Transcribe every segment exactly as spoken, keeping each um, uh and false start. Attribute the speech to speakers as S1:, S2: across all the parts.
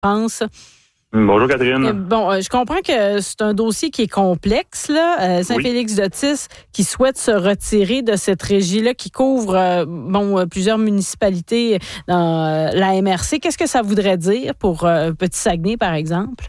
S1: France.
S2: Bonjour Catherine.
S1: Euh, bon, euh, je comprends que c'est un dossier qui est complexe, là. Euh, Saint-Félix-d'Otis qui souhaite se retirer de cette régie-là qui couvre euh, bon euh, plusieurs municipalités dans euh, la M R C. Qu'est-ce que ça voudrait dire pour euh, Petit-Saguenay, par exemple?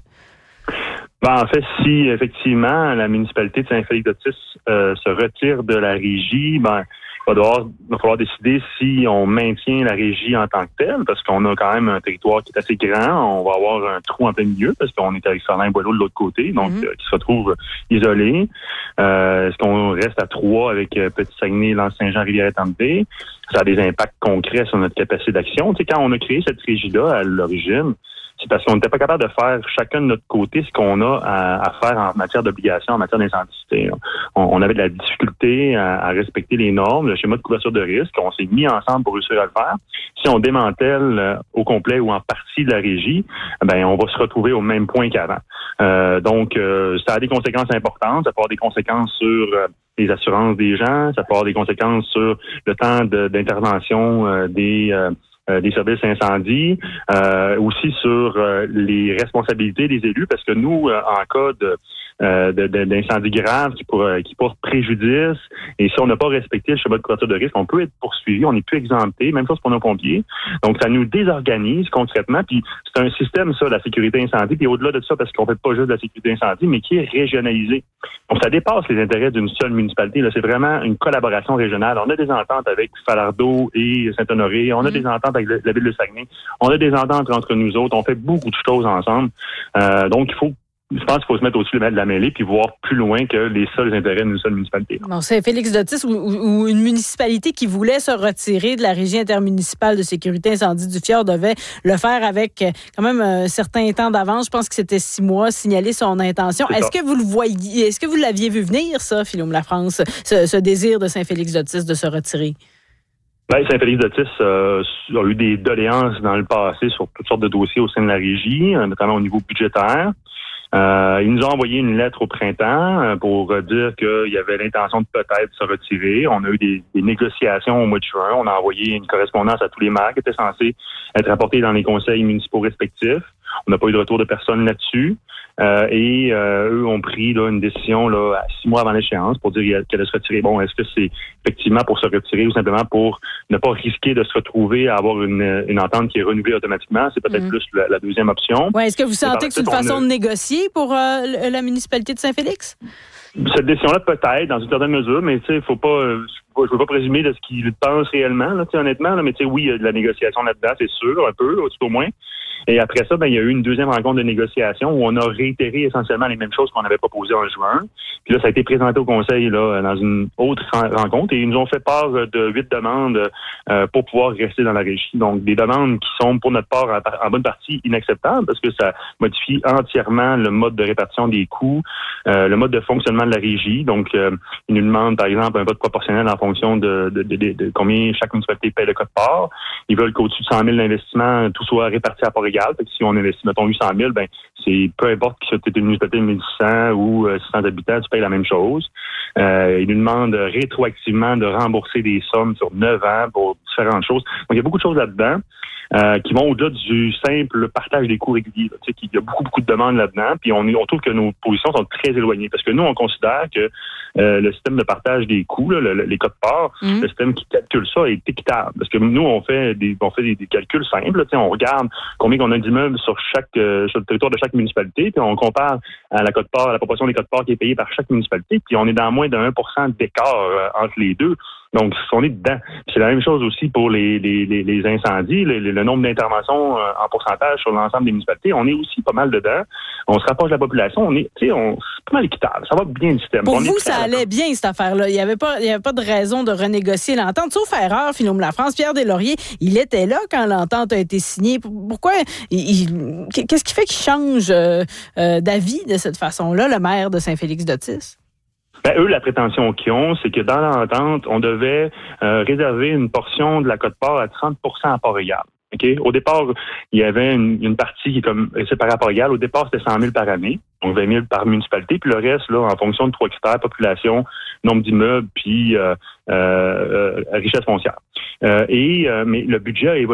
S2: Ben, en fait, si effectivement la municipalité de Saint-Félix-d'Otis euh, se retire de la régie, ben il va, devoir, il va falloir décider si on maintient la régie en tant que telle, parce qu'on a quand même un territoire qui est assez grand. On va avoir un trou en plein milieu, parce qu'on est avec Fernand-Boileau de l'autre côté, donc mm-hmm. euh, qui se retrouve isolé. Euh, est-ce qu'on reste à trois avec euh, Petit-Saguenay, L'Anse-Saint-Jean, Rivière-Étendue? Ça a des impacts concrets sur notre capacité d'action. Tu sais, quand on a créé cette régie-là à l'origine, c'est parce qu'on n'était pas capable de faire chacun de notre côté ce qu'on a à, à faire en matière d'obligation, en matière d'incendie. On, on avait de la difficulté à, à respecter les normes, le schéma de couverture de risque. On s'est mis ensemble pour réussir à le faire. Si on démantèle euh, au complet ou en partie de la régie, ben on va se retrouver au même point qu'avant. Euh, donc, euh, ça a des conséquences importantes. Ça peut avoir des conséquences sur euh, les assurances des gens. Ça peut avoir des conséquences sur le temps de, d'intervention euh, des... Euh, Euh, des services incendies, euh, aussi sur euh, les responsabilités des élus, parce que nous, euh, en cas de, euh, de, de d'incendie grave qui pourrait qui porte préjudice, et si on n'a pas respecté le schéma de couverture de risque, on peut être poursuivi, on n'est plus exempté, même chose pour nos pompiers. Donc, ça nous désorganise concrètement, puis c'est un système, ça, la sécurité incendie, puis au-delà de ça, parce qu'on fait pas juste de la sécurité incendie, mais qui est régionalisé. Donc, ça dépasse les intérêts d'une seule municipalité. Là, c'est vraiment une collaboration régionale. On a des ententes avec Falardeau et Saint-Honoré, on a mmh. des ententes avec la ville de Saguenay. On a des ententes entre nous autres. On fait beaucoup de choses ensemble. Euh, donc, il faut, je pense qu'il faut se mettre au-dessus de la mêlée puis voir plus loin que les seuls intérêts d'une seule municipalité.
S1: Bon, c'est Félix-d'Otis ou, ou une municipalité qui voulait se retirer de la régie intermunicipale de sécurité incendie du Fjord devait le faire avec quand même un certain temps d'avance. Je pense que c'était six mois, signaler son intention. C'est est-ce ça. que vous le voyez, est-ce que vous l'aviez vu venir, ça, Philome Lafrance, ce, ce désir de Saint-Félix-d'Otis de se retirer?
S2: Ben, Saint-Félix-d'Otis euh, a eu des doléances dans le passé sur toutes sortes de dossiers au sein de la régie, notamment au niveau budgétaire. Euh, ils nous ont envoyé une lettre au printemps pour dire qu'il y avait l'intention de peut-être se retirer. On a eu des, des négociations au mois de juin. On a envoyé une correspondance à tous les maires qui étaient censés être rapportés dans les conseils municipaux respectifs. On n'a pas eu de retour de personne là-dessus. Euh, et euh, eux ont pris là, une décision là, à six mois avant l'échéance pour dire qu'elle allait se retirer. Bon, est-ce que c'est effectivement pour se retirer ou simplement pour ne pas risquer de se retrouver à avoir une, une entente qui est renouvelée automatiquement? C'est peut-être mmh. plus la, la deuxième option.
S1: Ouais, est-ce que vous sentez que c'est une façon a... de négocier pour euh, la municipalité de Saint-Félix?
S2: Cette décision-là, peut-être, dans une certaine mesure, mais tu sais, il faut pas... Euh, je ne veux pas présumer de ce qu'ils pensent réellement, là, honnêtement, là, mais oui, il y a de la négociation là-dedans, c'est sûr, un peu, tout au moins. Et après ça, ben, il y a eu une deuxième rencontre de négociation où on a réitéré essentiellement les mêmes choses qu'on avait proposées en juin. Puis là, ça a été présenté au conseil là, dans une autre rencontre et ils nous ont fait part de huit demandes euh, pour pouvoir rester dans la régie. Donc, des demandes qui sont, pour notre part, en, en bonne partie inacceptables parce que ça modifie entièrement le mode de répartition des coûts, euh, le mode de fonctionnement de la régie. Donc, euh, ils nous demandent, par exemple, un vote proportionnel en fonction de, de, de, de, de combien chaque municipalité paie le quote-part. Ils veulent qu'au-dessus de cent mille d'investissement, tout soit réparti à part égale. Fait que si on investit, mettons, huit cent mille, ben, c'est peu importe que tu es une municipalité de mille six cents ou six cents habitants, tu payes la même chose. Euh, ils nous demandent rétroactivement de rembourser des sommes sur neuf ans pour différentes choses. Donc, il y a beaucoup de choses là-dedans. Euh, qui vont au-delà du simple partage des coûts réguliers. Tu sais, qu'il y a beaucoup, beaucoup de demandes là-dedans, puis on, on trouve que nos positions sont très éloignées. Parce que nous, on considère que euh, le système de partage des coûts, là, le, les quotes-parts, mmh. le système qui calcule ça est équitable. Parce que nous, on fait des, on fait des, des calculs simples. Là, tu sais, on regarde combien on a d'immeubles sur chaque euh, sur le territoire de chaque municipalité, puis on compare à la quote-part, à la proportion des quotes-parts qui est payée par chaque municipalité, puis on est dans moins de un pour cent d'écart euh, entre les deux. Donc, on est dedans. C'est la même chose aussi pour les, les, les, les incendies, le, le nombre d'interventions en pourcentage sur l'ensemble des municipalités. On est aussi pas mal dedans. On se rapproche de la population. On est, tu sais, on, c'est pas mal équitable. Ça va bien le système.
S1: Pour
S2: on
S1: vous, ça allait bien, cette affaire-là. Il n'y avait pas, il y avait pas de raison de renégocier l'entente. Sauf erreur, Philome Lafrance, Pierre Deslauriers, il était là quand l'entente a été signée. Pourquoi? Il, il, qu'est-ce qui fait qu'il change euh, euh, d'avis de cette façon-là, le maire de Saint-Félix-d'Otis?
S2: Ben, eux, la prétention qu'ils ont, c'est que dans l'entente, on devait euh, réserver une portion de la quote-part à trente pour cent à part égale. Okay? Au départ, il y avait une, une partie qui est comme séparée à part égale. Au départ, c'était cent mille par année, donc vingt mille par municipalité. Puis le reste, là, en fonction de trois critères, population, nombre d'immeubles, puis euh, euh, euh, richesse foncière. Euh, et euh, mais le budget a évolué.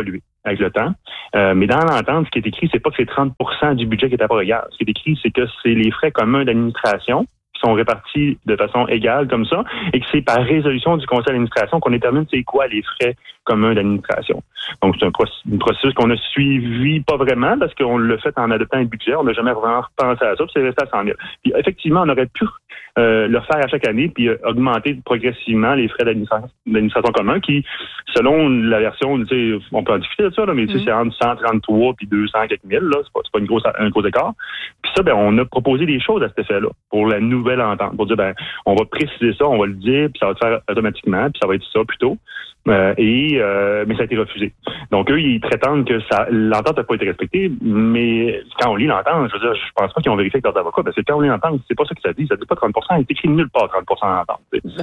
S2: avec le temps. Euh, mais dans l'entente, ce qui est écrit, c'est pas que c'est trente pour cent du budget qui est à part égale. Ce qui est écrit, c'est que c'est les frais communs d'administration qui sont répartis de façon égale comme ça, et que c'est par résolution du conseil d'administration qu'on détermine c'est quoi les frais communs d'administration. Donc, c'est un, processus, un processus qu'on a suivi pas vraiment, parce qu'on l'a fait en adoptant un budget, on n'a jamais vraiment repensé à ça, puis c'est resté à cent mille. Puis effectivement, on aurait pu euh, le faire à chaque année, puis euh, augmenter progressivement les frais d'administration, d'administration commun, qui, selon la version, tu sais, on peut en discuter de ça, là, mais mm-hmm. c'est entre cent trente-trois puis deux cents quelques mille, là, c'est pas, c'est pas une grosse, un gros écart. Puis ça, ben, on a proposé des choses à cet effet-là, pour la nouvelle entente, pour dire, ben, on va préciser ça, on va le dire, puis ça va se faire automatiquement, puis ça va être ça plutôt. Euh, et euh, mais ça a été refusé. Donc eux, ils prétendent que ça, l'entente n'a pas été respectée, mais quand on lit l'entente, je veux dire, je pense pas qu'ils ont vérifié avec leurs avocats, parce que quand on lit l'entente, c'est pas ça que ça dit, ça dit pas trente pour cent, il est écrit nulle part trente pour cent d'entente.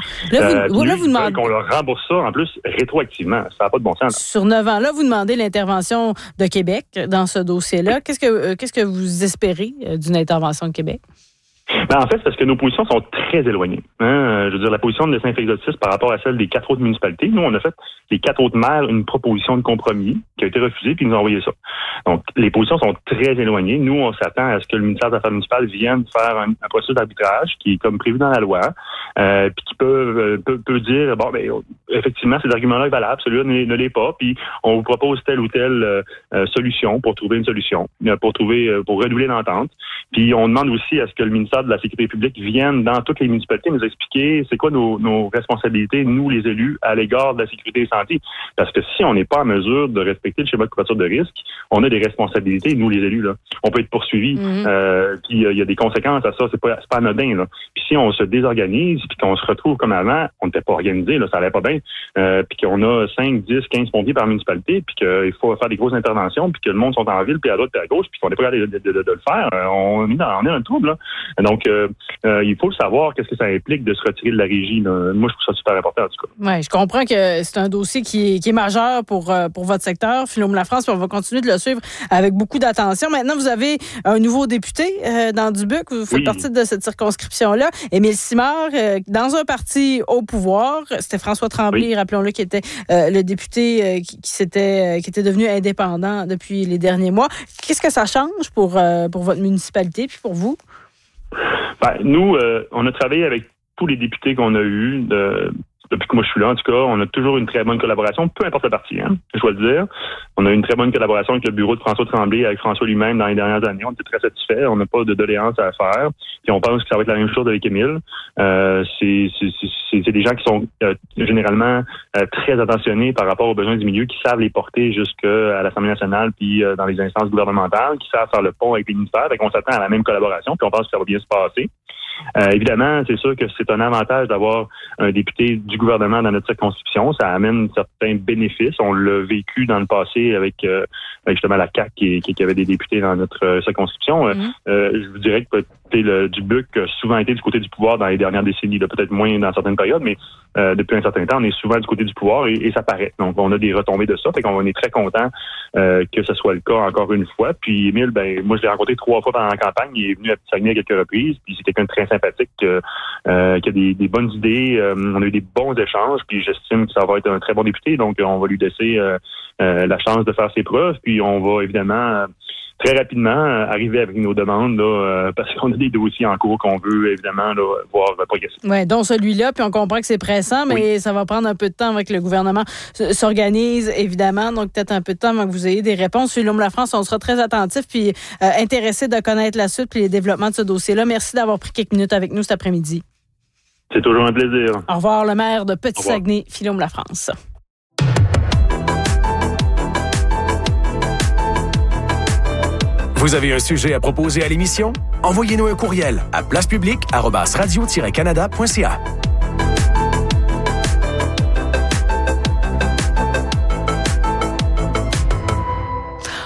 S1: Là, vous, euh, là, vous demandez
S2: qu'on leur rembourse ça en plus rétroactivement, ça n'a pas de bon sens. Là.
S1: Sur neuf ans, là, vous demandez l'intervention de Québec dans ce dossier-là. Qu'est-ce que euh, qu'est-ce que vous espérez euh, d'une intervention de Québec?
S2: Ben, en fait, c'est parce que nos positions sont très éloignées. Hein? Je veux dire, la position de Saint-Félix-d'Otis par rapport à celle des quatre autres municipalités, nous, on a fait, les quatre autres maires, une proposition de compromis qui a été refusée, puis ils nous ont envoyé ça. Donc, les positions sont très éloignées. Nous, on s'attend à ce que le ministère des Affaires municipales vienne faire un, un processus d'arbitrage qui est comme prévu dans la loi, euh, puis qui peut, euh, peut, peut dire, bon, ben, effectivement, ces arguments-là sont valables, celui-là ne, ne l'est pas, puis on vous propose telle ou telle euh, solution pour trouver une solution, pour trouver, euh, pour renouveler l'entente. Puis on demande aussi à ce que le ministère de la Sécurité publique vienne dans toutes les municipalités nous expliquer c'est quoi nos, nos responsabilités, nous les élus, à l'égard de la sécurité et santé. Parce que si on n'est pas en mesure de respecter le schéma de couverture de risque, on a des responsabilités, nous les élus. Là. On peut être poursuivis, mm-hmm. euh, puis il euh, y a des conséquences à ça, c'est pas, c'est pas anodin. Là. Puis si on se désorganise, puis qu'on se retrouve comme avant, on n'était pas organisé, là, ça allait pas bien, euh, puis qu'on a cinq, dix, quinze pompiers par municipalité, puis qu'il faut faire des grosses interventions, puis que le monde sont en ville, puis à droite, puis à gauche, puis qu'on n'est pas capable de, de, de, de le faire, euh, on est dans, on est dans le trouble. Là. Donc, euh, euh, il faut le savoir, qu'est-ce que ça implique de se retirer de la régie. Là. Moi, je trouve ça super important, en tout cas.
S1: Oui, je comprends que c'est un dossier qui est, qui est majeur pour, euh, pour votre secteur, Philome Lafrance, puis on va continuer de le suivre avec beaucoup d'attention. Maintenant, vous avez un nouveau député euh, dans Dubuque. Vous faites oui. partie de cette circonscription-là. Émile Simard, euh, dans un parti au pouvoir, c'était François Tremblay, oui. rappelons-le, qui était euh, le député euh, qui, qui, s'était, euh, qui était devenu indépendant depuis les derniers mois. Qu'est-ce que ça change pour, euh, pour votre municipalité puis pour vous?
S2: Ben, nous, euh, on a travaillé avec tous les députés qu'on a eus de, depuis que moi je suis là. En tout cas, on a toujours une très bonne collaboration, peu importe le parti, hein, je dois le dire. On a une très bonne collaboration avec le bureau de François Tremblay, avec François lui-même dans les dernières années. On était très satisfaits. On n'a pas de doléances à faire. Puis on pense que ça va être la même chose avec Émile. Euh, c'est, c'est, c'est, c'est des gens qui sont euh, généralement euh, très attentionnés par rapport aux besoins du milieu, qui savent les porter jusqu'à l'Assemblée nationale puis euh, dans les instances gouvernementales, qui savent faire le pont avec les ministères. Fait qu'on s'attend à la même collaboration, puis on pense que ça va bien se passer. Euh, évidemment, c'est sûr que c'est un avantage d'avoir un député du gouvernement dans notre circonscription. Ça amène certains bénéfices. On l'a vécu dans le passé avec, euh, avec justement la C A Q qui, qui avait des députés dans notre euh, circonscription. Mm-hmm. Euh, je vous dirais que le Dubuque a souvent été du côté du pouvoir dans les dernières décennies, là, peut-être moins dans certaines périodes, mais euh, depuis un certain temps, on est souvent du côté du pouvoir et, et ça paraît. Donc, on a des retombées de ça. Fait qu'on est très content euh, que ce soit le cas encore une fois. Puis Émile, ben moi, je l'ai rencontré trois fois pendant la campagne. Il est venu à Saguenay à quelques reprises. Puis c'est quelqu'un de très sympathique, euh, euh, qui a des, des bonnes idées. Euh, on a eu des bons échanges. Puis j'estime que ça va être un très bon député. Donc, on va lui laisser euh, euh, la chance de faire ses preuves. Puis on va évidemment euh, très rapidement euh, arriver avec nos demandes là, euh, parce qu'on a des dossiers en cours qu'on veut évidemment là, voir euh, progresser.
S1: Oui, dont celui-là, puis on comprend que c'est pressant, mais oui. ça va prendre un peu de temps avant que le gouvernement s'organise, évidemment, donc peut-être un peu de temps avant que vous ayez des réponses. Philome Lafrance, on sera très attentif puis euh, intéressé de connaître la suite puis les développements de ce dossier-là. Merci d'avoir pris quelques minutes avec nous cet après-midi.
S2: C'est toujours un plaisir.
S1: Au revoir, le maire de Petit-Saguenay, Philome Lafrance.
S3: Vous avez un sujet à proposer à l'émission? Envoyez-nous un courriel à placepublique arobase radio tiret canada point c a.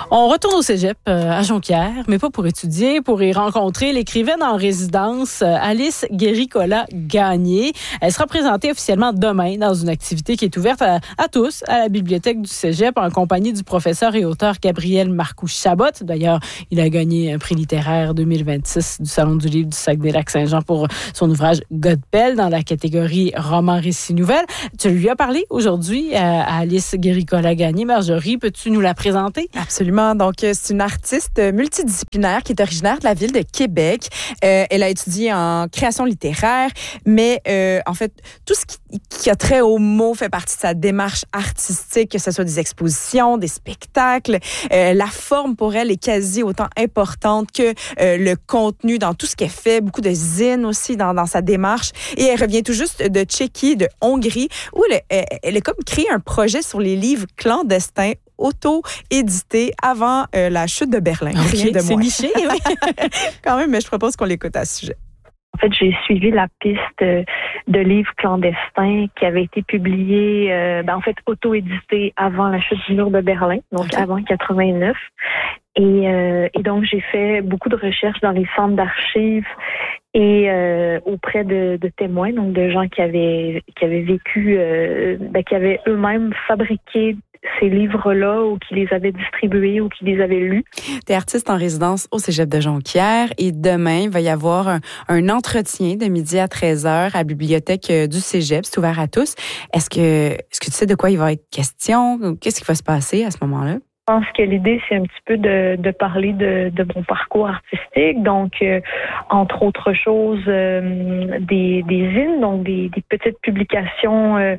S1: On retourne au cégep euh, à Jonquière, mais pas pour étudier, pour y rencontrer l'écrivaine en résidence euh, Alice Guéricola-Gagné. Elle sera présentée officiellement demain dans une activité qui est ouverte à, à tous à la bibliothèque du cégep en compagnie du professeur et auteur Gabriel Marcoux-Chabot. D'ailleurs, il a gagné un prix littéraire deux mille vingt-six du Salon du livre du Saguenay-Lac-Saint-Jean pour son ouvrage Godpelle dans la catégorie roman récit nouvelle. Tu lui as parlé aujourd'hui à Alice Guéricola-Gagné. Marjorie, peux-tu nous la présenter?
S4: Absolument. Donc, c'est une artiste multidisciplinaire qui est originaire de la ville de Québec. Euh, elle a étudié en création littéraire, mais euh, en fait, tout ce qui, qui a trait aux mots fait partie de sa démarche artistique, que ce soit des expositions, des spectacles. Euh, la forme, pour elle, est quasi autant importante que euh, le contenu dans tout ce qu'elle fait. Beaucoup de zines aussi dans, dans sa démarche. Et elle revient tout juste de Tchéquie, de Hongrie, où elle, elle, elle a comme créé un projet sur les livres clandestins auto-édité avant euh, la chute de Berlin.
S1: Okay,
S4: Rien de
S1: c'est
S4: moins.
S1: niché, oui.
S4: Quand même, mais je propose qu'on l'écoute à ce sujet.
S5: En fait, j'ai suivi la piste de livres clandestins qui avaient été publiés, euh, ben, en fait, auto-édités avant la chute du mur de Berlin, donc okay. avant quatre-vingt-neuf. Et, euh, et donc, j'ai fait beaucoup de recherches dans les centres d'archives et euh, auprès de, de témoins, donc de gens qui avaient qui avaient vécu, euh, ben, qui avaient eux-mêmes fabriqué ces livres-là ou qui les avaient distribués ou qui les avaient lus.
S4: Tu es artiste en résidence au Cégep de Jonquière et demain, il va y avoir un, un entretien de midi à treize heures à la bibliothèque du Cégep. C'est ouvert à tous. Est-ce que, est-ce que tu sais de quoi il va être question? Qu'est-ce qui va se passer à ce moment-là?
S5: Je pense que l'idée, c'est un petit peu de, de parler de, de mon parcours artistique. Donc, euh, entre autres choses, euh, des, des zines, donc des, des petites publications. Euh,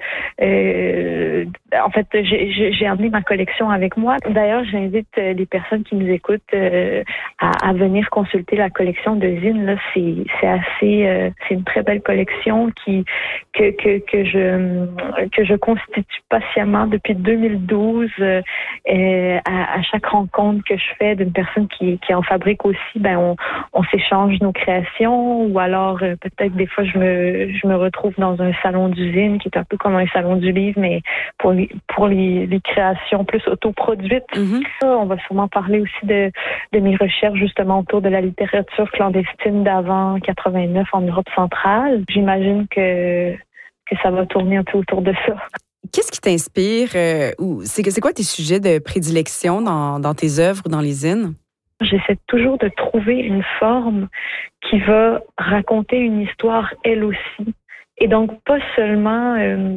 S5: euh, en fait, j'ai, j'ai amené ma collection avec moi. D'ailleurs, j'invite les personnes qui nous écoutent euh, à, à venir consulter la collection de zines. Là, c'est, c'est assez, euh, c'est une très belle collection qui que que que je que je constitue patiemment depuis deux mille douze. Euh, euh, À, à chaque rencontre que je fais d'une personne qui, qui en fabrique aussi, ben on, on s'échange nos créations ou alors euh, peut-être des fois je me je me retrouve dans un salon d'usine qui est un peu comme un salon du livre, mais pour les, pour les, les créations plus autoproduites. Mm-hmm. On va sûrement parler aussi de, de mes recherches justement autour de la littérature clandestine d'avant quatre-vingt-neuf en Europe centrale. J'imagine que, que ça va tourner un peu autour de ça.
S4: Qu'est-ce qui t'inspire euh, ou c'est, c'est quoi tes sujets de prédilection dans, dans tes œuvres ou dans les zines?
S5: J'essaie toujours de trouver une forme qui va raconter une histoire elle aussi. Et donc, pas seulement... Euh,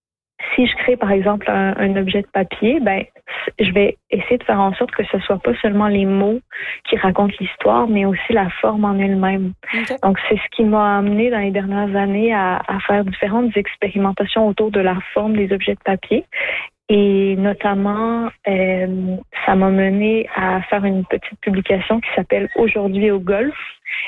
S5: si je crée, par exemple, un, un objet de papier, ben, je vais essayer de faire en sorte que ce soit pas seulement les mots qui racontent l'histoire, mais aussi la forme en elle-même. Okay. Donc, c'est ce qui m'a amené dans les dernières années à, à faire différentes expérimentations autour de la forme des objets de papier. Et notamment, euh, ça m'a mené à faire une petite publication qui s'appelle Aujourd'hui au golf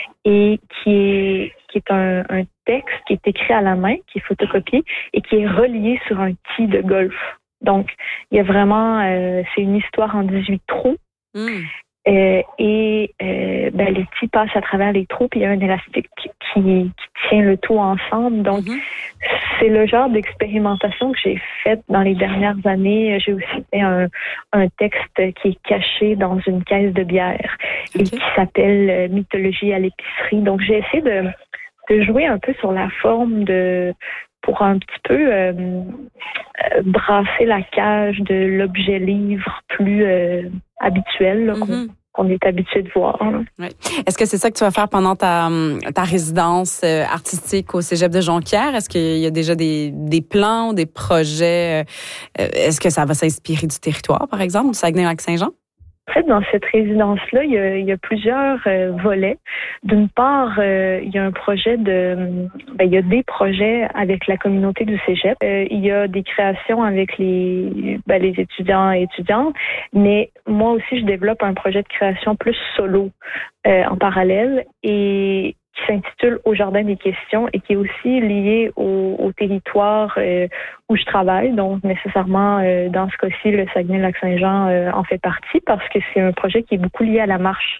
S5: et qui est qui est un, un texte qui est écrit à la main, qui est photocopié et qui est relié sur un tee de golf. Donc, il y a vraiment, euh, c'est une histoire en dix-huit trous. Mm. Euh, et euh, ben, les tis passent à travers les trous, puis il y a un élastique qui, qui tient le tout ensemble. Donc, mm-hmm. c'est le genre d'expérimentation que j'ai faite dans les dernières années. J'ai aussi fait un, un texte qui est caché dans une caisse de bière okay. et qui s'appelle euh, Mythologie à l'épicerie. Donc, j'ai essayé de, de jouer un peu sur la forme de... pour un petit peu euh, euh, brasser la cage de l'objet livre plus euh, habituel là, mm-hmm. qu'on, qu'on est habitué de voir.
S4: Ouais. Est-ce que c'est ça que tu vas faire pendant ta, ta résidence euh, artistique au Cégep de Jonquière? Est-ce qu'il y a déjà des, des plans, des projets? Euh, est-ce que ça va s'inspirer du territoire, par exemple, du Saguenay-Lac-Saint-Jean?
S5: En fait, dans cette résidence-là, il y a, il y a plusieurs euh, volets. D'une part, euh, il y a un projet de... Ben, il y a des projets avec la communauté du Cégep. Euh, il y a des créations avec les, ben, les étudiants et étudiantes. Mais moi aussi, je développe un projet de création plus solo euh, en parallèle et qui s'intitule Au Jardin des questions et qui est aussi lié au, au territoire euh, où je travaille. Donc, nécessairement, euh, dans ce cas-ci, le Saguenay-Lac-Saint-Jean euh, en fait partie parce que c'est un projet qui est beaucoup lié à la marche.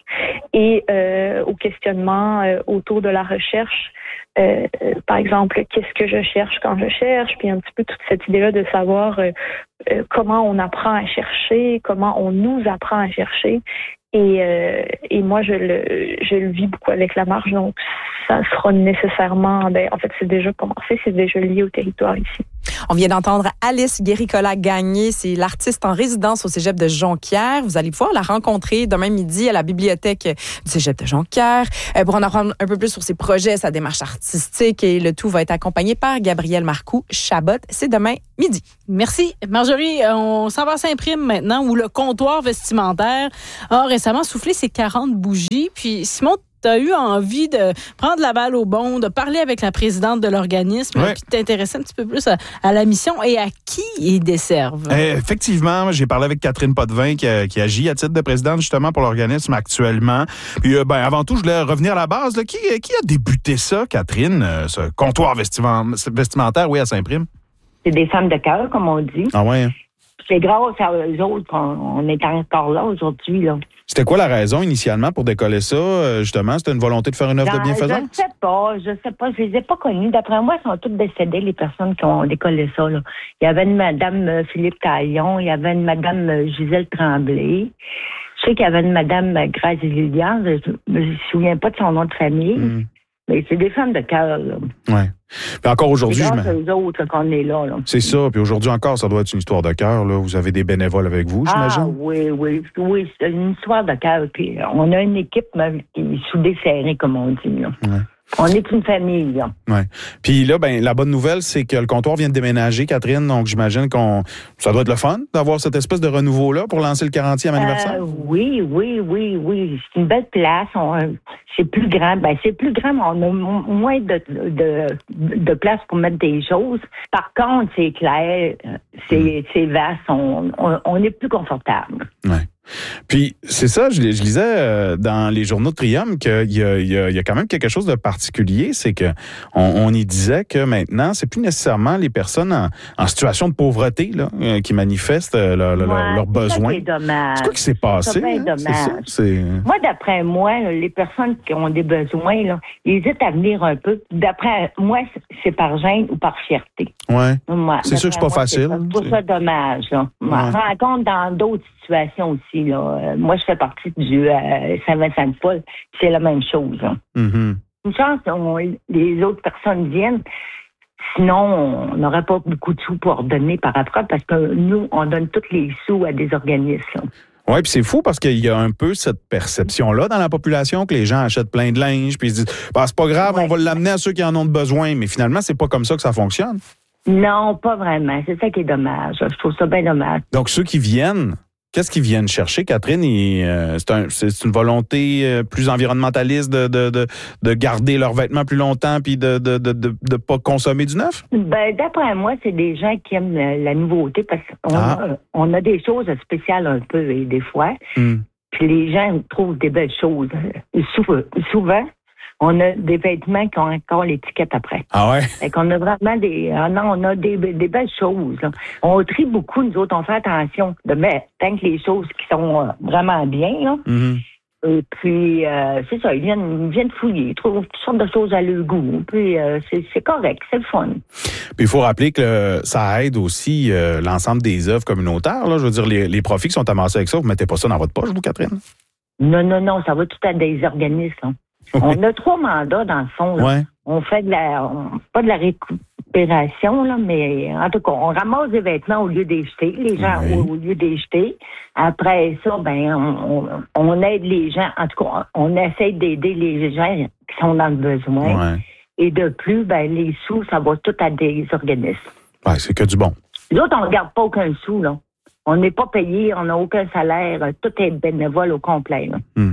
S5: et euh, au questionnement euh, autour de la recherche. Euh, euh, par exemple, qu'est-ce que je cherche quand je cherche, puis un petit peu toute cette idée-là de savoir euh, euh, comment on apprend à chercher, comment on nous apprend à chercher. Et, euh, et moi, je le, je le vis beaucoup avec la marche, donc ça sera nécessairement, ben, en fait, c'est déjà commencé, c'est déjà lié au territoire ici.
S4: On vient d'entendre Alice Guéricola-Gagné, c'est l'artiste en résidence au Cégep de Jonquière. Vous allez pouvoir la rencontrer demain midi à la bibliothèque du Cégep de Jonquière euh, pour en apprendre un peu plus sur ses projets, sa démarche artistique, et le tout va être accompagné par Gabrielle Marcoux-Chabot. C'est demain midi.
S1: Merci. Marjorie, on s'en va à Saint-Prime maintenant, où le comptoir vestimentaire a récemment soufflé ses quarante bougies. Puis Simon, tu as eu envie de prendre la balle au bon, de parler avec la présidente de l'organisme,
S6: ouais.
S1: puis de t'intéresser un petit peu plus à, à la mission et à qui ils desservent.
S6: Euh, effectivement, j'ai parlé avec Catherine Potvin qui, qui agit à titre de présidente justement pour l'organisme actuellement. Puis euh, ben, avant tout, je voulais revenir à la base. Là. Qui, qui a débuté ça, Catherine, euh, ce comptoir vestimentaire, oui, à Saint-Prime?
S7: C'est des femmes de cœur, comme on dit.
S6: Ah ouais?
S7: C'est grâce à eux autres qu'on on est encore là aujourd'hui, là.
S6: C'était quoi la raison initialement pour décoller ça, justement? C'était une volonté de faire une œuvre
S7: Dans,
S6: de bienfaisance?
S7: Je sais pas, je sais pas. Je les ai pas connues. D'après moi, elles sont toutes décédées, les personnes qui ont décollé ça, là. Il y avait une madame Philippe Taillon, il y avait une madame Gisèle Tremblay. Je sais qu'il y avait une madame Grace Lilian, je me souviens pas de son nom de famille. Mm. Mais c'est des femmes de cœur, là.
S6: Oui. Puis encore aujourd'hui,
S7: c'est
S6: je
S7: grâce aux autres qu'on est là, là.
S6: C'est ça. Puis aujourd'hui encore, ça doit être une histoire de cœur, là. Vous avez des bénévoles avec vous, j'imagine?
S7: Ah oui, oui. Oui, c'est une histoire de cœur. Puis on a une équipe qui est soudée serrée, comme on dit, là. Ouais. On est une famille, là.
S6: Oui. Puis là, ben, la bonne nouvelle, c'est que le comptoir vient de déménager, Catherine. Donc, j'imagine qu'on, ça doit être le fun d'avoir cette espèce de renouveau-là pour lancer le quarantième anniversaire.
S7: Euh, oui, oui, oui, oui. C'est une belle place. On, c'est plus grand. Ben, c'est plus grand, mais on a moins de, de, de place pour mettre des choses. Par contre, c'est clair, c'est, mm. c'est vaste. On, on, on est plus confortable.
S6: Oui. Puis, c'est ça, je, je lisais euh, dans les journaux de Trium qu'il y a, il y, a, il y a quand même quelque chose de particulier, c'est que on, on y disait que maintenant, c'est plus nécessairement les personnes en, en situation de pauvreté là, euh, qui manifestent euh, leur, leur, ouais, leurs besoins.
S7: C'est dommage.
S6: C'est quoi qui s'est passé?
S7: C'est
S6: hein?
S7: dommage.
S6: C'est ça, c'est...
S7: Moi, d'après moi, là, les personnes qui ont des besoins, là, ils hésitent à venir un peu. D'après moi, c'est par gêne ou par fierté.
S6: Ouais.
S7: Moi,
S6: c'est sûr que c'est pas
S7: moi,
S6: facile.
S7: C'est je trouve ça dommage. Là. Ouais. Je me rends compte dans d'autres situations aussi. Là. Euh, moi, je fais partie du euh, Saint-Vincent-de-Paul, c'est la même chose.
S6: Mm-hmm.
S7: Une chance que les autres personnes viennent. Sinon, on n'aurait pas beaucoup de sous pour donner par après parce que nous, on donne tous les sous à des organismes.
S6: Oui, puis c'est fou parce qu'il y a un peu cette perception-là dans la population que les gens achètent plein de linge puis ils se disent bah, c'est pas grave, ouais. on va l'amener à ceux qui en ont besoin. Mais finalement, c'est pas comme ça que ça fonctionne.
S7: Non, pas vraiment. C'est ça qui est dommage. Je trouve ça bien dommage.
S6: Donc, ceux qui viennent, qu'est-ce qu'ils viennent chercher, Catherine? Et, euh, c'est, un, c'est une volonté euh, plus environnementaliste de, de, de, de garder leurs vêtements plus longtemps puis de de, de, de, de pas consommer du neuf?
S7: Ben, d'après moi, c'est des gens qui aiment la, la nouveauté parce qu'on
S6: ah.
S7: a, on a des choses spéciales un peu et des fois. Mm. Puis les gens trouvent des belles choses. Souvent, souvent on a des vêtements qui ont encore l'étiquette après.
S6: Ah ouais?
S7: Fait qu'on a vraiment des... Ah non, on a des, des belles choses. Là. On trie beaucoup, nous autres, on fait attention de mettre tant que les choses qui sont euh, vraiment bien, là. Mm-hmm. Et puis, euh, c'est ça, ils viennent, ils viennent fouiller, ils trouvent toutes sortes de choses à leur goût. Puis, euh, c'est, c'est correct, c'est le fun.
S6: Puis, il faut rappeler que euh, ça aide aussi euh, l'ensemble des œuvres communautaires. Là. Je veux dire, les, les profits qui sont amassés avec ça, vous ne mettez pas ça dans votre poche, vous, Catherine?
S7: Non, non, non, ça va tout à des organismes. Là. Okay. On a trois mandats, dans le fond. Là.
S6: Ouais.
S7: On fait de la... On, pas de la récupération, là, mais en tout cas, on ramasse des vêtements au lieu des jeter, les gens oui. au, au lieu des jeter. Après ça, ben on, on, on aide les gens. En tout cas, on essaie d'aider les gens qui sont dans le besoin.
S6: Ouais.
S7: Et de plus, ben les sous, ça va tout à des organismes.
S6: Ouais, c'est que du bon.
S7: L'autre, on ne garde pas aucun sou, là. On n'est pas payé, on n'a aucun salaire. Tout est bénévole au complet, là. Mm.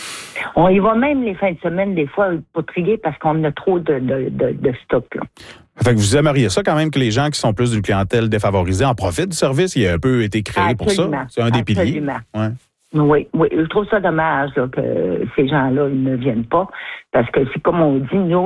S7: On y va même les fins de semaine, des fois, pour trier parce qu'on a trop de, de, de, de stock. Là.
S6: Fait que vous aimeriez ça quand même que les gens qui sont plus d'une clientèle défavorisée en profitent du service? Il a un peu été créé
S7: Absolument.
S6: pour ça. C'est un des
S7: Absolument.
S6: piliers. Ouais.
S7: Oui, oui. Je trouve ça dommage là, que ces gens-là ils ne viennent pas. Parce que c'est comme on dit, nous autres,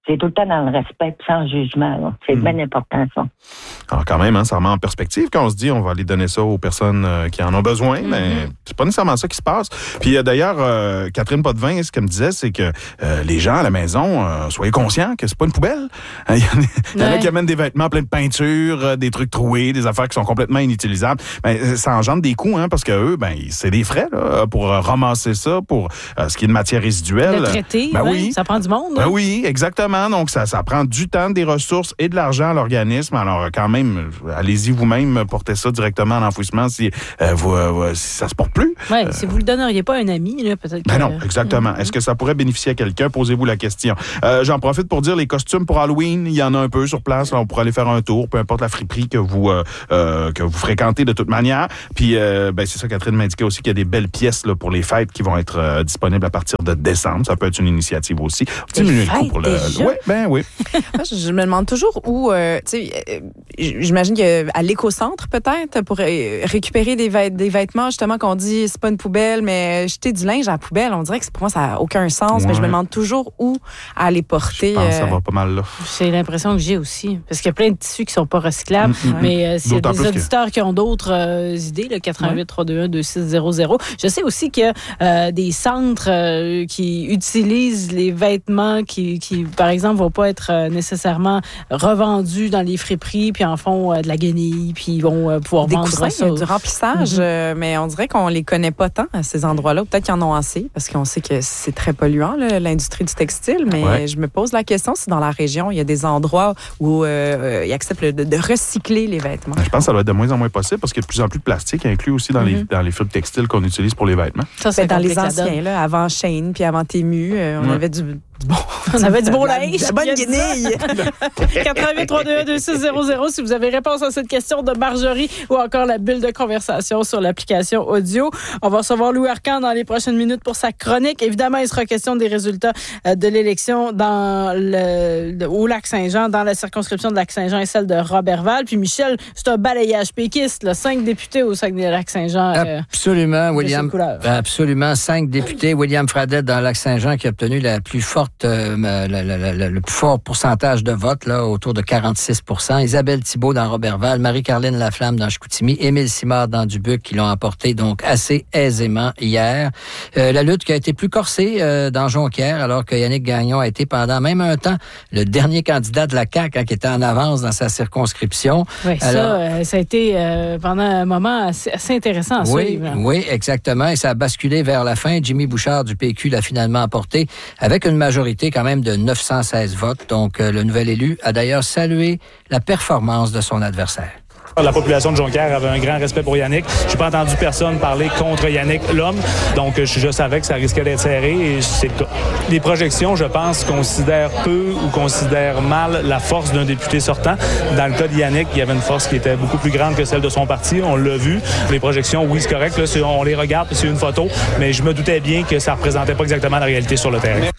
S7: C'est tout le temps dans le respect et sans jugement. Là. C'est mmh. bien important, ça.
S8: Alors, quand même, hein, ça remet en perspective quand on se dit on va aller donner ça aux personnes euh, qui en ont besoin, mmh. mais c'est pas nécessairement ça qui se passe. Puis euh, d'ailleurs, euh, Catherine Potvin, ce qu'elle me disait, c'est que euh, les gens à la maison, euh, soyez conscients que c'est pas une poubelle. Il y en a, il y en a qui amènent des vêtements pleins de peinture, euh, des trucs troués, des affaires qui sont complètement inutilisables. Ben, ça engendre des coûts, hein, parce que eux, ben, c'est des frais là, pour euh, ramasser ça, pour euh, ce qui est de matière résiduelle.
S1: Le traiter,
S8: ben,
S1: ouais,
S8: oui.
S1: Ça prend du monde.
S8: Ben
S1: hein?
S8: oui, exactement. Donc, ça, ça prend du temps, des ressources et de l'argent à l'organisme. Alors, quand même, allez-y vous-même, portez ça directement en enfouissement si, euh, vous, euh, si ça se porte plus.
S1: Oui,
S8: euh,
S1: si vous le donneriez pas à un ami, là, peut-être que...
S8: Ben non, exactement. Mm-hmm. Est-ce que ça pourrait bénéficier à quelqu'un? Posez-vous la question. Euh, j'en profite pour dire, les costumes pour Halloween, il y en a un peu sur place. Là, on pourrait aller faire un tour, peu importe la friperie que vous, euh, euh, que vous fréquentez de toute manière. Puis, euh, ben, c'est ça, Catherine m'indiquait aussi qu'il y a des belles pièces là, pour les fêtes qui vont être euh, disponibles à partir de décembre. Ça peut être une initiative aussi.
S1: Diminuer le coût
S8: pour le... Oui, ben oui.
S4: Moi, je me demande toujours où, euh, tu sais, euh, j'imagine qu'à l'éco-centre, peut-être, pour euh, récupérer des, vêt- des vêtements, justement, qu'on dit, c'est pas une poubelle, mais jeter du linge à la poubelle, on dirait que pour moi, ça n'a aucun sens, ouais. mais je me demande toujours où aller porter.
S8: Je pense
S4: euh...
S8: que ça va pas mal là.
S1: C'est l'impression que j'ai aussi, parce qu'il y a plein de tissus qui sont pas recyclables, mm-hmm. mais euh, s'il y a des auditeurs que... qui ont d'autres euh, idées, le quatre un huit, trois deux un, deux six zéro zéro. Je sais aussi qu'il y a euh, des centres euh, qui utilisent les vêtements qui, qui, par exemple, vont pas être euh, nécessairement revendus dans les friperies, puis en font euh, de la guenille, puis ils vont euh, pouvoir
S4: des
S1: vendre
S4: coussins,
S1: ça.
S4: Du remplissage, mm-hmm. euh, mais on dirait qu'on les connaît pas tant à ces endroits-là. Peut-être qu'ils en ont assez, parce qu'on sait que c'est très polluant, là, l'industrie du textile, mais ouais. je me pose la question si dans la région, il y a des endroits où euh, ils acceptent de, de recycler les vêtements.
S8: Je pense que ça doit être de moins en moins possible, parce qu'il y a de plus en plus de plastique inclus aussi dans, mm-hmm. les, dans les fibres textiles qu'on utilise pour les vêtements.
S4: Ça, c'est dans les anciens, là, avant Shein, puis avant Temu, euh, on ouais. avait du... Bon,
S1: on avait du beau linge.
S4: La bonne guenille.
S1: quatre un huit, trois deux un, deux six zéro zéro si vous avez réponse à cette question de Marjorie ou encore la bulle de conversation sur l'application audio. On va recevoir Louis Arcan dans les prochaines minutes pour sa chronique. Évidemment, il sera question des résultats de l'élection dans le, au Lac-Saint-Jean, dans la circonscription de Lac-Saint-Jean et celle de Roberval. Puis Michel, c'est un balayage péquiste, là. Cinq députés au Saguenay-Lac-Saint-Jean.
S9: Absolument, euh, William. Absolument, cinq députés. William Fradette dans Lac-Saint-Jean qui a obtenu la plus forte Euh, la, la, la, la, le plus fort pourcentage de vote, là, autour de quarante-six pour cent. Isabelle Thibault dans Roberval, Marie-Caroline Laflamme dans Chicoutimi, Émile Simard dans Dubuque qui l'ont emporté donc assez aisément hier. Euh, la lutte qui a été plus corsée euh, dans Jonquière, alors que Yannick Gagnon a été pendant même un temps le dernier candidat de la C A Q hein, qui était en avance dans sa circonscription.
S1: Oui, alors, ça, euh, ça a été euh, pendant un moment assez, assez intéressant à
S9: oui,
S1: suivre.
S9: Oui, exactement. Et ça a basculé vers la fin. Jimmy Bouchard du P Q l'a finalement emporté avec une majorité quand même de neuf cent seize votes. Donc, euh, le nouvel élu a d'ailleurs salué la performance de son adversaire.
S10: La population de Jonquière avait un grand respect pour Yannick. Je n'ai pas entendu personne parler contre Yannick, l'homme. Donc, je, je savais que ça risquait d'être serré et c'est le cas. Les projections, je pense, considèrent peu ou considèrent mal la force d'un député sortant. Dans le cas de Yannick, il y avait une force qui était beaucoup plus grande que celle de son parti. On l'a vu. Les projections, oui, c'est correct. Là, c'est, on les regarde, c'est une photo. Mais je me doutais bien que ça ne représentait pas exactement la réalité sur le terrain.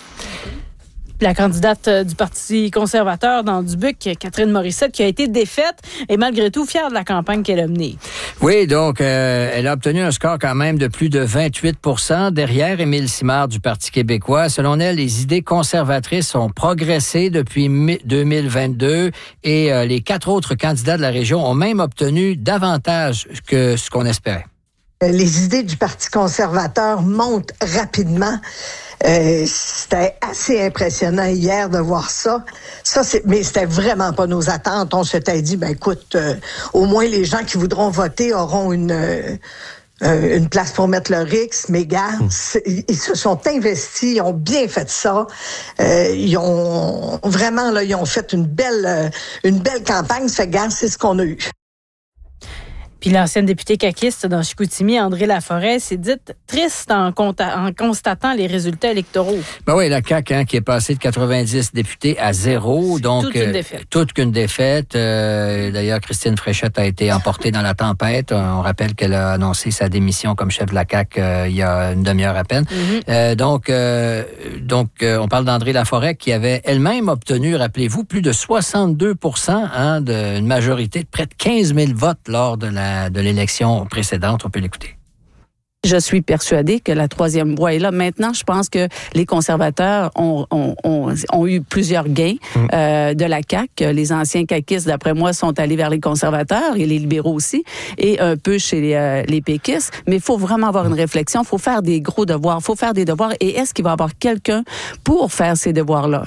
S1: La candidate du Parti conservateur dans Dubuque, Catherine Morissette, qui a été défaite, est malgré tout fière de la campagne qu'elle a menée.
S9: Oui, donc, euh, elle a obtenu un score quand même de plus de vingt-huit pour cent derrière Émile Simard du Parti québécois. Selon elle, les idées conservatrices ont progressé depuis deux mille vingt-deux et euh, les quatre autres candidats de la région ont même obtenu davantage que ce qu'on espérait.
S11: Les idées du Parti conservateur montent rapidement. Euh, c'était assez impressionnant hier de voir ça. Ça, c'est, mais c'était vraiment pas nos attentes. On s'était dit, ben écoute, euh, au moins les gens qui voudront voter auront une euh, une place pour mettre leur X. Mais gars, ils, ils se sont investis, ils ont bien fait ça. Euh, ils ont vraiment là, ils ont fait une belle euh, une belle campagne. Ce gars, c'est ce qu'on a eu.
S1: Puis l'ancienne députée caquiste dans Chicoutimi, André Laforêt, s'est dite triste en, compta- en constatant les résultats électoraux.
S9: Ben oui, la C A Q hein, qui est passée de quatre-vingt-dix députés à zéro.
S1: C'est
S9: donc
S1: toute une défaite.
S9: Euh, toute qu'une défaite. Euh, d'ailleurs, Christine Fréchette a été emportée dans la tempête. On rappelle qu'elle a annoncé sa démission comme chef de la C A Q euh, il y a une demi-heure à peine. Mm-hmm. Euh, donc, euh, donc euh, on parle d'André Laforêt qui avait elle-même obtenu, rappelez-vous, plus de soixante-deux pour cent hein, d'une majorité de près de quinze mille votes lors de la de l'élection précédente. On peut l'écouter.
S12: Je suis persuadée que la troisième voie est là. Maintenant, je pense que les conservateurs ont, ont, ont, ont eu plusieurs gains mmh. euh, de la C A Q. Les anciens caquistes, d'après moi, sont allés vers les conservateurs et les libéraux aussi, et un peu chez les, euh, les péquistes. Mais il faut vraiment avoir une réflexion. Il faut faire des gros devoirs. Il faut faire des devoirs. Et est-ce qu'il va y avoir quelqu'un pour faire ces devoirs-là?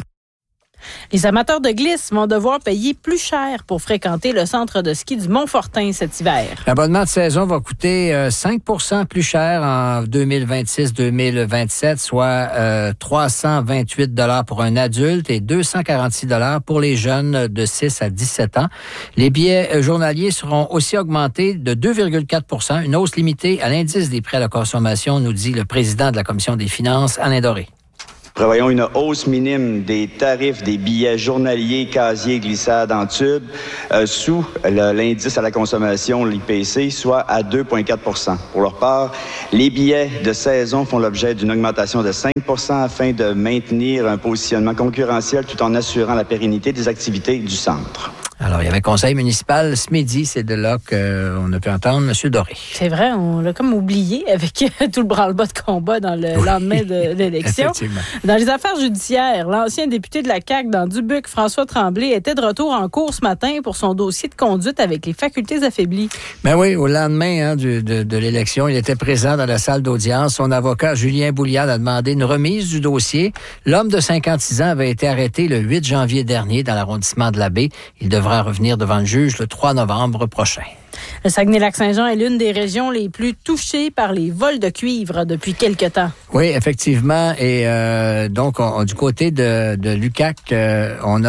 S1: Les amateurs de glisse vont devoir payer plus cher pour fréquenter le centre de ski du Mont-Fortin cet hiver.
S9: L'abonnement de saison va coûter euh, cinq pour cent plus cher en deux mille vingt-six deux mille vingt-sept, soit euh, trois cent vingt-huit dollars pour un adulte et deux cent quarante-six dollars pour les jeunes de six à dix-sept ans. Les billets journaliers seront aussi augmentés de deux virgule quatre pour cent, une hausse limitée à l'indice des prix à la consommation, nous dit le président de la Commission des finances, Alain Doré.
S13: Prévoyons une hausse minime des tarifs des billets journaliers, casiers, glissades en tube euh, sous le, l'indice à la consommation, l'I P C, soit à deux virgule quatre pour cent. Pour leur part, les billets de saison font l'objet d'une augmentation de cinq pour cent afin de maintenir un positionnement concurrentiel tout en assurant la pérennité des activités du centre.
S9: Alors, il y avait conseil municipal ce midi, c'est de là qu'on a pu entendre M. Doré.
S1: C'est vrai, on l'a comme oublié avec tout le branle-bas de combat dans le oui. lendemain de l'élection. Dans les affaires judiciaires, l'ancien député de la C A Q dans Dubuque, François Tremblay, était de retour en cours ce matin pour son dossier de conduite avec les facultés affaiblies.
S9: Ben oui, au lendemain hein, du, de, de l'élection, il était présent dans la salle d'audience. Son avocat, Julien Bouliane, a demandé une remise du dossier. L'homme de cinquante-six ans avait été arrêté le huit janvier dernier dans l'arrondissement de la Baie. Il devra revenir devant le juge le trois novembre prochain.
S1: Le Saguenay-Lac-Saint-Jean est l'une des régions les plus touchées par les vols de cuivre depuis quelque temps.
S9: Oui, effectivement. Et euh, donc, on, du côté de, de l'U Q A C, euh, on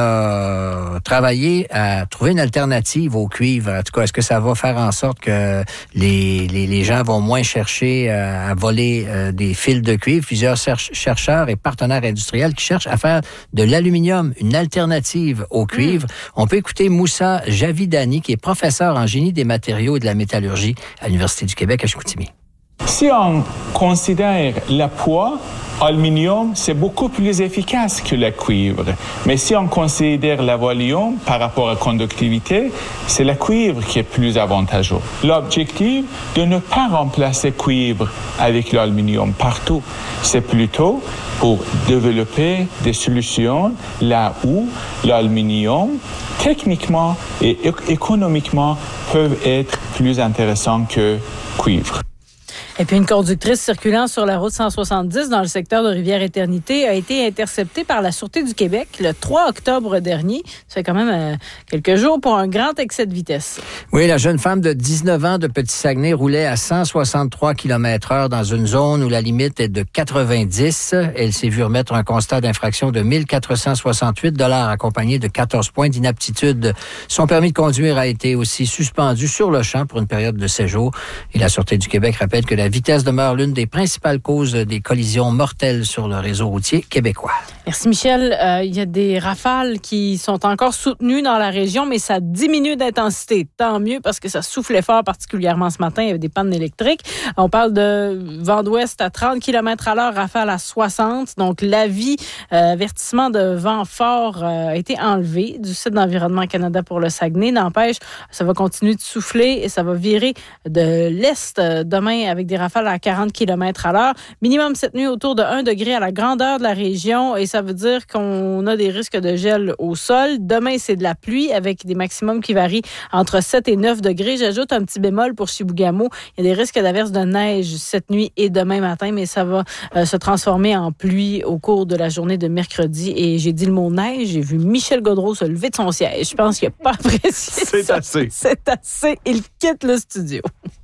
S9: a travaillé à trouver une alternative au cuivre. En tout cas, est-ce que ça va faire en sorte que les, les, les gens vont moins chercher euh, à voler euh, des fils de cuivre? Plusieurs chercheurs et partenaires industriels qui cherchent à faire de l'aluminium une alternative au cuivre. Mmh. On peut écouter Moussa Javidani, qui est professeur en génie des matériaux et de la métallurgie à l'Université du Québec à Chicoutimi.
S14: Si on considère le poids, l'aluminium, c'est beaucoup plus efficace que le cuivre. Mais si on considère le volume par rapport à la conductivité, c'est le cuivre qui est plus avantageux. L'objectif de ne pas remplacer le cuivre avec l'aluminium partout, c'est plutôt pour développer des solutions là où l'aluminium, techniquement et économiquement, peuvent être plus intéressants que le cuivre.
S1: Et puis, une conductrice circulant sur la route cent soixante-dix dans le secteur de Rivière-Éternité a été interceptée par la Sûreté du Québec le trois octobre dernier. Ça fait quand même euh, quelques jours pour un grand excès de vitesse.
S9: Oui, la jeune femme de dix-neuf ans de Petit-Saguenay roulait à cent soixante-trois kilomètres heure dans une zone où la limite est de quatre-vingt-dix. Elle s'est vue remettre un constat d'infraction de mille quatre cent soixante-huit dollars accompagné de quatorze points d'inaptitude. Son permis de conduire a été aussi suspendu sur le champ pour une période de séjour. Et la Sûreté du Québec rappelle que la vitesse demeure l'une des principales causes des collisions mortelles sur le réseau routier québécois.
S1: Merci Michel. Euh, il y a des rafales qui sont encore soutenues dans la région, mais ça diminue d'intensité. Tant mieux parce que ça soufflait fort, particulièrement ce matin. Il y avait des pannes électriques. On parle de vent d'ouest à trente kilomètres à l'heure, rafale à soixante. Donc l'avis, euh, avertissement de vent fort euh, a été enlevé du site d'Environnement Canada pour le Saguenay. N'empêche, ça va continuer de souffler et ça va virer de l'est euh, demain avec des rafales à quarante kilomètres à l'heure. Minimum cette nuit autour de un degré à la grandeur de la région et ça veut dire qu'on a des risques de gel au sol. Demain, c'est de la pluie avec des maximums qui varient entre sept et neuf degrés. J'ajoute un petit bémol pour Chibougamau. Il y a des risques d'averses de neige cette nuit et demain matin, mais ça va euh, se transformer en pluie au cours de la journée de mercredi. Et j'ai dit le mot neige, j'ai vu Michel Gaudreault se lever de son siège. Je pense qu'il n'a pas apprécié
S8: C'est
S1: ça.
S8: assez.
S1: C'est assez. Il quitte le studio.